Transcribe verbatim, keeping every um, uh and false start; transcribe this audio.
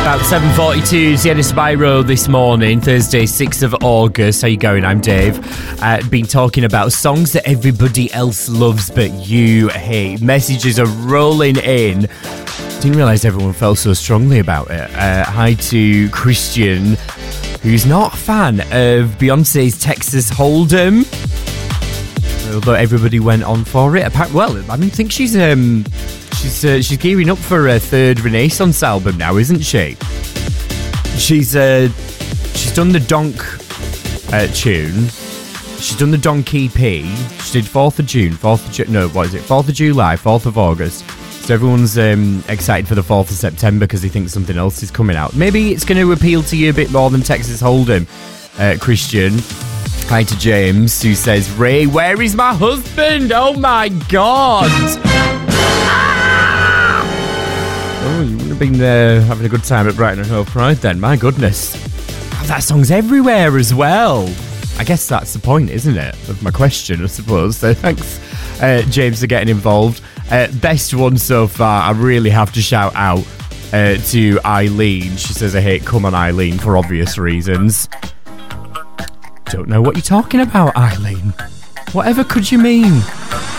About seven forty-two, Sienna Spyro this morning, Thursday, sixth of August. How you going? I'm Dave. Uh, been talking about songs that everybody else loves but you hate. Messages are rolling in. Didn't realise everyone felt so strongly about it. Uh, hi to Christian, who's not a fan of Beyonce's Texas Hold'em, although everybody went on for it. Apparently, well, I mean, I think she's um, she's uh, she's gearing up for a third Renaissance album now, isn't she? She's uh, she's done the Donk uh, tune. She's done the Donk E P. She did fourth of June, fourth of Ju- no, what is it? fourth of July, fourth of August. So everyone's um, excited for the fourth of September because they think something else is coming out. Maybe it's going to appeal to you a bit more than Texas Hold'em, uh, Christian. Hi to James, who says, Ray, where is my husband? Oh my God! Ah! Oh, you would have been uh, having a good time at Brighton and Hove Pride then, my goodness. Oh, that song's everywhere as well. I guess that's the point, isn't it, of my question, I suppose. So thanks, uh, James, for getting involved. Uh, best one so far, I really have to shout out uh, to Eileen. She says, I hate Come On Eileen for obvious reasons. Don't know what you're talking about, Eileen. Whatever could you mean?